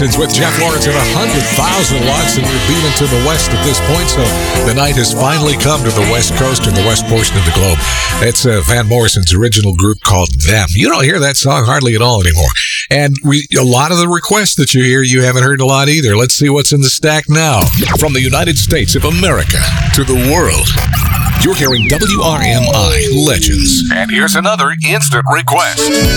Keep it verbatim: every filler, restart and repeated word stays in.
Morrison's with Jeff Lawrence at one hundred thousand watts, and we're beating to the west at this point, so the night has finally come to the west coast and the west portion of the globe. It's uh, Van Morrison's original group called Them. You don't hear that song hardly at all anymore. And we, a lot of the requests that you hear, you haven't heard a lot either. Let's see what's in the stack now. From the United States of America to the world, you're hearing W R M I Legends. And here's another instant request.